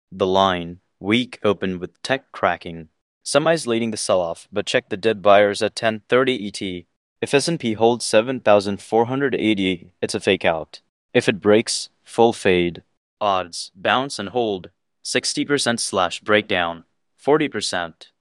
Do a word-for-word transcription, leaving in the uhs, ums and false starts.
The line, week open with tech cracking. Semis leading the sell-off, but check the dead buyers at ten thirty E T. If S and P holds seven thousand four hundred eighty, it's a fake out. If it breaks, full fade. Odds, bounce and hold. sixty percent slash breakdown. forty percent.